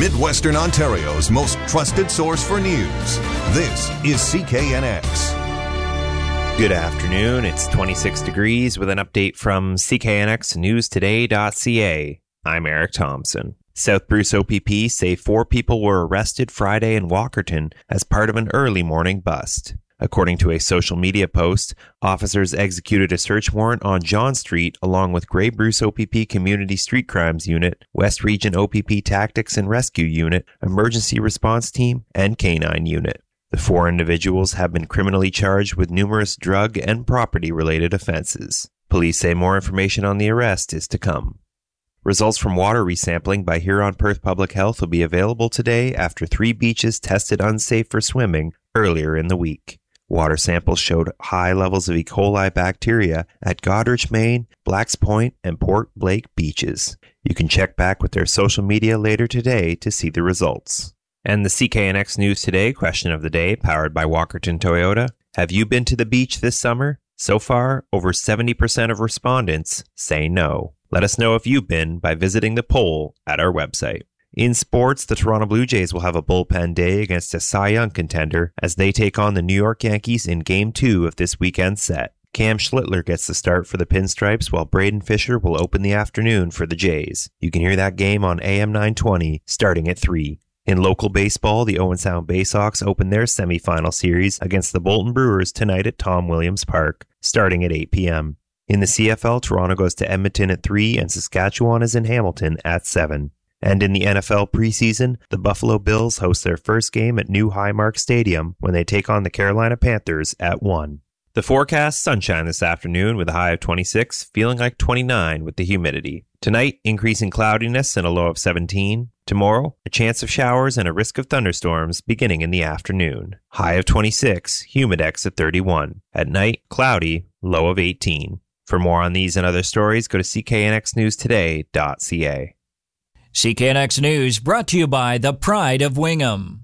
Midwestern Ontario's most trusted source for news. This is CKNX. Good afternoon. It's 26 degrees with an update from CKNXNewsToday.ca. I'm Eric Thompson. South Bruce OPP say 4 people were arrested Friday in Walkerton as part of an early morning bust. According to a social media post, officers executed a search warrant on John Street along with Grey Bruce OPP Community Street Crimes Unit, West Region OPP Tactics and Rescue Unit, Emergency Response Team, and Canine Unit. The 4 individuals have been criminally charged with numerous drug and property-related offenses. Police say more information on the arrest is to come. Results from water resampling by Huron-Perth Public Health will be available today after 3 beaches tested unsafe for swimming earlier in the week. Water samples showed high levels of E. coli bacteria at Goderich, Maine, Blacks Point, and Port Blake beaches. You can check back with their social media later today to see the results. And the CKNX News Today question of the day, powered by Walkerton Toyota. Have you been to the beach this summer? So far, over 70% of respondents say no. Let us know if you've been by visiting the poll at our website. In sports, the Toronto Blue Jays will have a bullpen day against a Cy Young contender as they take on the New York Yankees in Game 2 of this weekend's set. Cam Schlittler gets the start for the Pinstripes, while Braden Fisher will open the afternoon for the Jays. You can hear that game on AM 920 starting at 3. In local baseball, the Owen Sound Bay Sox open their semifinal series against the Bolton Brewers tonight at Tom Williams Park, starting at 8 p.m. In the CFL, Toronto goes to Edmonton at 3 and Saskatchewan is in Hamilton at 7. And in the NFL preseason, the Buffalo Bills host their first game at New Highmark Stadium when they take on the Carolina Panthers at 1. The forecast, sunshine this afternoon with a high of 26, feeling like 29 with the humidity. Tonight, increasing cloudiness and a low of 17. Tomorrow, a chance of showers and a risk of thunderstorms beginning in the afternoon. High of 26, humidex at 31. At night, cloudy, low of 18. For more on these and other stories, go to cknxnewstoday.ca. CKNX News brought to you by the Pride of Wingham.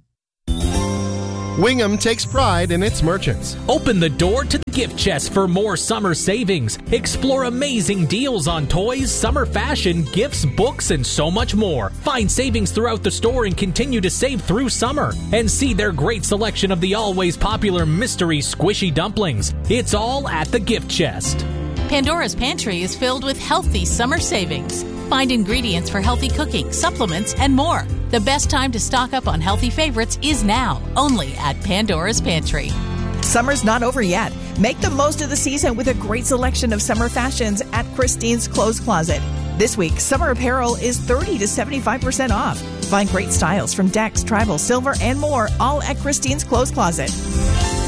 Wingham takes pride in its merchants. Open the door to the gift chest for more summer savings. Explore amazing deals on toys, summer fashion, gifts, books, and so much more. Find savings throughout the store and continue to save through summer. And see their great selection of the always popular mystery squishy dumplings. It's all at the gift chest. Pandora's Pantry is filled with healthy summer savings. Find ingredients for healthy cooking, supplements, and more. The best time to stock up on healthy favorites is now, only at Pandora's Pantry. Summer's not over yet. Make the most of the season with a great selection of summer fashions at Christine's Clothes Closet. This week, summer apparel is 30 to 75% off. Find great styles from decks, tribal, silver, and more, all at Christine's Clothes Closet.